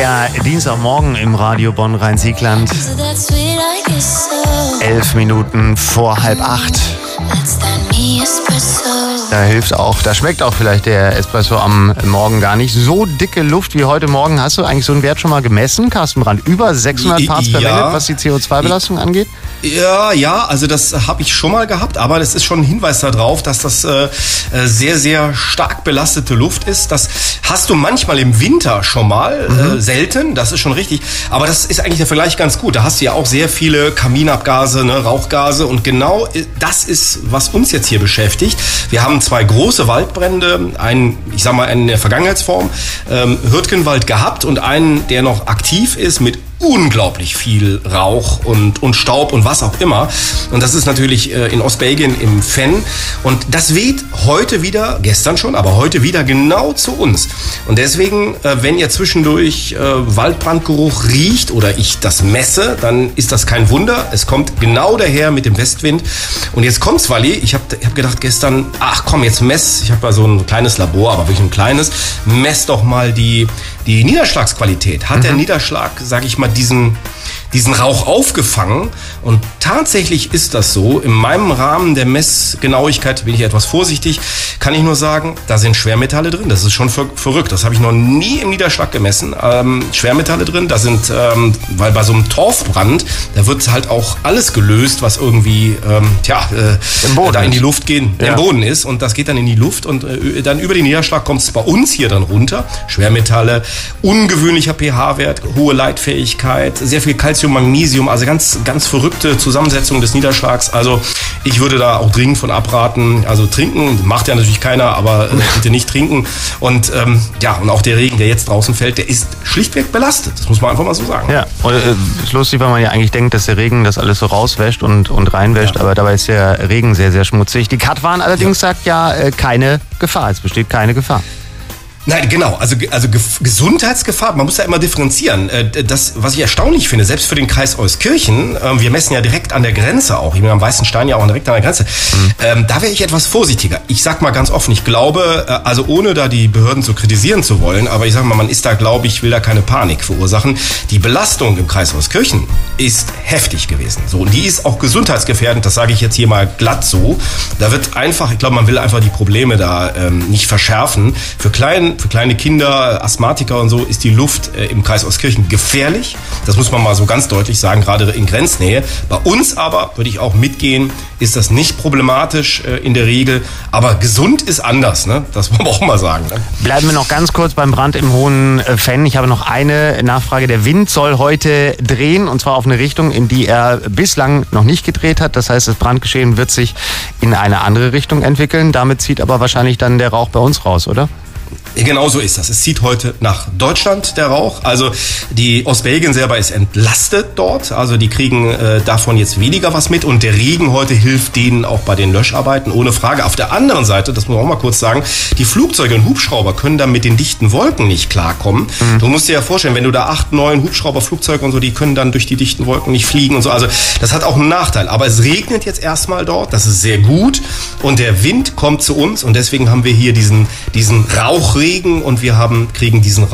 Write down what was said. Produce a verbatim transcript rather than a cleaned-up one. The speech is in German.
Der Dienstagmorgen im Radio Bonn-Rhein-Siegland. Elf Minuten vor halb acht. Da hilft auch, da schmeckt auch vielleicht der Espresso am Morgen gar nicht. So dicke Luft wie heute Morgen. Hast du eigentlich so einen Wert schon mal gemessen, Carsten Brandt? Über sechshundert Parts per ja. Minute, was die C O zwei Belastung angeht? Ja, ja, also das habe ich schon mal gehabt, aber das ist schon ein Hinweis darauf, dass das äh, sehr, sehr stark belastete Luft ist. Das hast du manchmal im Winter schon mal, mhm. äh, selten, das ist schon richtig. Aber das ist eigentlich der Vergleich ganz gut. Da hast du ja auch sehr viele Kaminabgase, ne, Rauchgase und genau das ist, was uns jetzt hier beschäftigt. Wir haben zwei große Waldbrände, einen, ich sag mal, in der Vergangenheitsform, ähm, Hürtgenwald gehabt und einen, der noch aktiv ist mit unglaublich viel Rauch und, und Staub und was auch immer. Und das ist natürlich äh, in Ostbelgien im Venn. Und das weht heute wieder, gestern schon, aber heute wieder genau zu uns. Und deswegen, äh, wenn ihr zwischendurch äh, Waldbrandgeruch riecht oder ich das messe, dann ist das kein Wunder. Es kommt genau daher mit dem Westwind. Und jetzt kommt's, Wally. Ich habe hab gedacht gestern, ach komm, jetzt mess. Ich habe ja so ein kleines Labor, aber wirklich ein kleines. Mess doch mal die, die Niederschlagsqualität. Hat mhm. der Niederschlag, sage ich mal, diesen, diesen Rauch aufgefangen. Und tatsächlich ist das so. In meinem Rahmen der Messgenauigkeit bin ich etwas vorsichtig. Kann ich nur sagen, da sind Schwermetalle drin. Das ist schon ver- verrückt. Das habe ich noch nie im Niederschlag gemessen. Ähm, Schwermetalle drin. Da sind, ähm, weil bei so einem Torfbrand, da wird halt auch alles gelöst, was irgendwie ähm, tja, äh, Im Boden da in die ist. Luft gehen, Ja. im Boden ist. Und das geht dann in die Luft. Und äh, dann über den Niederschlag kommt es bei uns hier dann runter. Schwermetalle, ungewöhnlicher pH-Wert, hohe Leitfähigkeit, sehr viel Calcium, Magnesium, also ganz, ganz verrückte Zusammensetzung des Niederschlags. Also ich würde da auch dringend von abraten. Also trinken, macht ja natürlich keiner, aber äh, bitte nicht trinken. Und ähm, ja, und auch der Regen, der jetzt draußen fällt, der ist schlichtweg belastet. Das muss man einfach mal so sagen. Ja, und es äh, ist lustig, weil man ja eigentlich denkt, dass der Regen das alles so rauswäscht und, und reinwäscht, Ja. aber dabei ist der Regen sehr, sehr schmutzig. Die Katwan allerdings Ja. sagt ja, äh, keine Gefahr, es besteht keine Gefahr. Nein, genau. Also, also Ge- Gesundheitsgefahr, man muss ja immer differenzieren. Äh, Das, was ich erstaunlich finde, selbst für den Kreis Euskirchen, äh, wir messen ja direkt an der Grenze auch, ich bin am Weißen Stein ja auch direkt an der Grenze, mhm. ähm, da wäre ich etwas vorsichtiger. Ich sag mal ganz offen, ich glaube, äh, also ohne da die Behörden zu kritisieren zu wollen, aber ich sag mal, man ist da, glaube ich, will da keine Panik verursachen. Die Belastung im Kreis Euskirchen ist heftig gewesen. So, und die ist auch gesundheitsgefährdend, das sage ich jetzt hier mal glatt so. Da wird einfach, ich glaube, man will einfach die Probleme da ähm, nicht verschärfen. Für kleinen Für kleine Kinder, Asthmatiker und so ist die Luft äh, im Kreis Euskirchen gefährlich. Das muss man mal so ganz deutlich sagen, gerade in Grenznähe. Bei uns aber, würde ich auch mitgehen, ist das nicht problematisch äh, in der Regel. Aber gesund ist anders, ne? Das muss man auch mal sagen. Ne? Bleiben wir noch ganz kurz beim Brand im Hohen Venn. Ich habe noch eine Nachfrage. Der Wind soll heute drehen, und zwar auf eine Richtung, in die er bislang noch nicht gedreht hat. Das heißt, das Brandgeschehen wird sich in eine andere Richtung entwickeln. Damit zieht aber wahrscheinlich dann der Rauch bei uns raus, oder? Genau so ist das. Es zieht heute nach Deutschland, der Rauch. Also die Ostbelgien selber ist entlastet dort. Also die kriegen äh, davon jetzt weniger was mit. Und der Regen heute hilft denen auch bei den Löscharbeiten, ohne Frage. Auf der anderen Seite, das muss man auch mal kurz sagen, die Flugzeuge und Hubschrauber können dann mit den dichten Wolken nicht klarkommen. Mhm. Du musst dir ja vorstellen, wenn du da acht, neun Hubschrauber, Flugzeuge und so, die können dann durch die dichten Wolken nicht fliegen und so. Also das hat auch einen Nachteil. Aber es regnet jetzt erstmal dort. Das ist sehr gut. Und der Wind kommt zu uns. Und deswegen haben wir hier diesen, diesen Rauch Regen und wir haben, kriegen diesen